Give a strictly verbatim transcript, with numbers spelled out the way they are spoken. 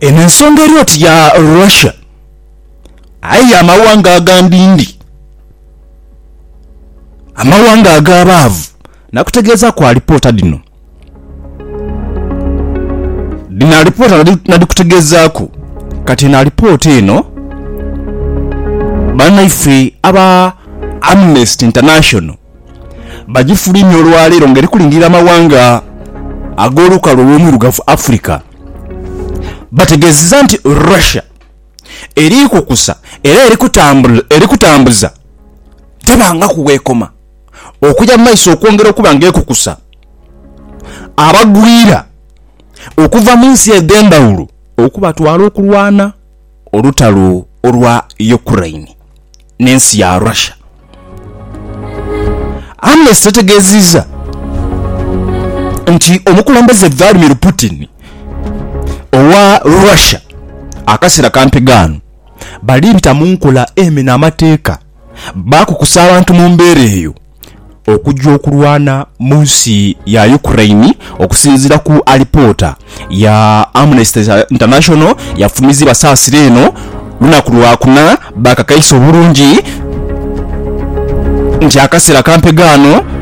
eno ensonga eryoti ya Russia ayi amawanga agandindi amawanga agabaavu nakutegeeza kwa ripota dino dina ripota nadikutegeezaako kati na ripota eno banaife aba Amnesty International bagifulimye olwaleero ngeri kulindira amawanga ag'olukalu lw'omwirugavu Africa bategeezeza nti Russia eri kukusa era eri kutambuza eri kutambuza tebanga kuweekoma okujja mu maiso okwongera okuba ng'ekukusa abagwira okuva mu nsi ez'enjawulo okubatwala okulwana olutalo olwa Ukraine n'ensi ya Russia. Amnesty etegeezezza nti omukulembeze Vladimir Putin owa Russia akasera kampigaano bali bitamu nkola emena amateeka bakukusa abantu mu mbeera eyo okujja okulwana mu nsi ya Ukraine okusinziira ku alipota ya Amnesty International yafumizibwa saasira eno lunaku lwakuna bakakaisa obulungi nti akasera kampigaano